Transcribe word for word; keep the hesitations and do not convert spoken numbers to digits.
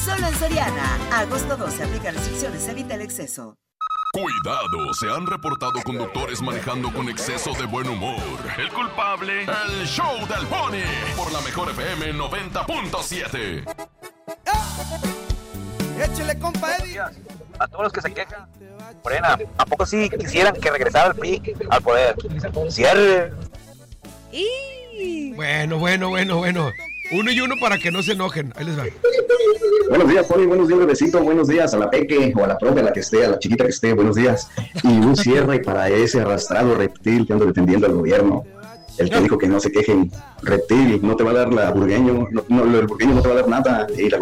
Solo en Soriana. Agosto doce. Aplica restricciones. Evita el exceso. Cuidado, se han reportado conductores manejando con exceso de buen humor. El culpable, el show del Pony. Por la mejor F M noventa punto siete. Échale, compa Eddie. A todos los que se quejan, Morena, ¿a poco sí quisieran que regresara el P R I al poder? Cierre. Y... Bueno, bueno, bueno, bueno. Uno y uno para que no se enojen. Ahí les va. Buenos días, Pony. Buenos días, bebecito. Buenos días a la Peque o a la profe, a la que esté, a la chiquita que esté. Buenos días. Y un cierre para ese arrastrado reptil que ando defendiendo al gobierno. El que dijo que no se quejen. Reptil, no te va a dar la burgueño. No, no, el burgueño no te va a dar nada. Y la